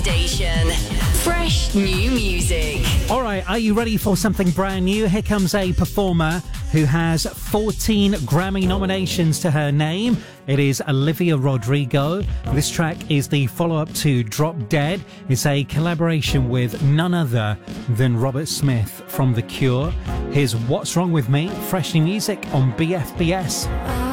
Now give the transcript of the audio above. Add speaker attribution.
Speaker 1: station. Fresh new music.
Speaker 2: All right, are you ready for something brand new? Here comes a performer who has 14 Grammy nominations to her name. It is Olivia Rodrigo. This track is the follow-up to Drop Dead. It's a collaboration with none other than Robert Smith from The Cure. Here's What's Wrong With Me, fresh new music on BFBS.